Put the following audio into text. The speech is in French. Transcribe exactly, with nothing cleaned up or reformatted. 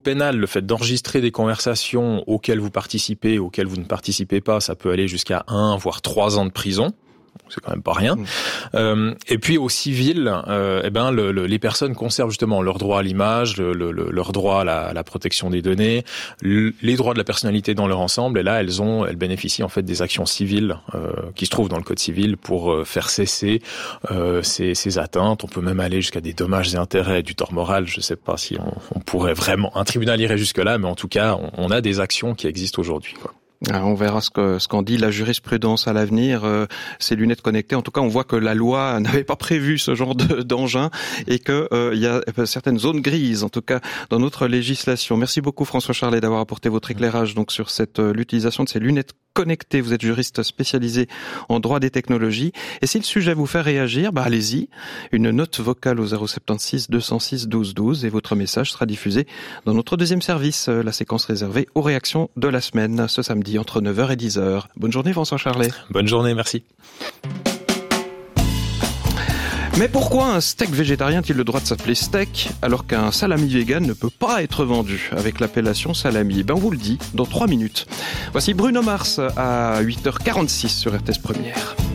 pénal, le fait d'enregistrer des conversations auxquelles vous participez, auxquelles vous ne participez pas, ça peut aller jusqu'à un, voire trois ans de prison. C'est quand même pas rien. Mmh. Euh, et puis au civil, euh, eh ben le, le, les personnes conservent justement leur droit à l'image, le, le, leur droit à la, à la protection des données, le, les droits de la personnalité dans leur ensemble. Et là, elles ont, elles bénéficient en fait des actions civiles euh, qui se trouvent dans le code civil pour euh, faire cesser euh, ces, ces atteintes. On peut même aller jusqu'à des dommages et intérêts, du tort moral. Je sais pas si on, on pourrait vraiment, un tribunal irait jusque là, mais en tout cas, on, on a des actions qui existent aujourd'hui, quoi. Alors on verra ce que ce qu'en dit la jurisprudence à l'avenir. Euh, ces lunettes connectées, en tout cas, on voit que la loi n'avait pas prévu ce genre de, d'engin et que euh, il y a certaines zones grises, en tout cas, dans notre législation. Merci beaucoup François Charlet d'avoir apporté votre éclairage donc sur cette euh, l'utilisation de ces lunettes connectées. Vous êtes juriste spécialisé en droit des technologies. Et si le sujet vous fait réagir, bah allez-y. Une note vocale au zéro sept six deux zéro six douze douze et votre message sera diffusé dans notre deuxième service, la séquence réservée aux réactions de la semaine, ce samedi entre neuf heures et dix heures. Bonne journée François Charlet. Bonne journée, merci. Mais pourquoi un steak végétarien a-t-il le droit de s'appeler steak alors qu'un salami vegan ne peut pas être vendu avec l'appellation salami? Ben on vous le dit dans trois minutes. Voici Bruno Mars à huit heures quarante-six sur R T S Première.